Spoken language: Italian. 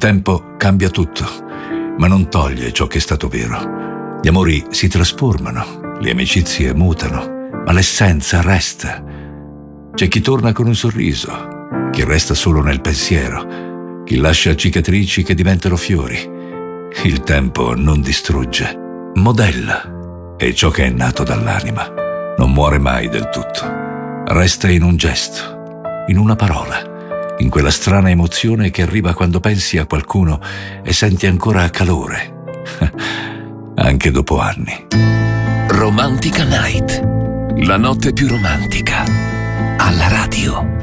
tempo cambia tutto, ma non toglie ciò che è stato vero. Gli amori si trasformano, le amicizie mutano, ma l'essenza resta. C'è chi torna con un sorriso, chi resta solo nel pensiero, chi lascia cicatrici che diventano fiori. Il tempo non distrugge, modella, e ciò che è nato dall'anima non muore mai del tutto. Resta in un gesto, in una parola, in quella strana emozione che arriva quando pensi a qualcuno e senti ancora calore, anche dopo anni. Romantica Night, la notte più romantica, alla radio.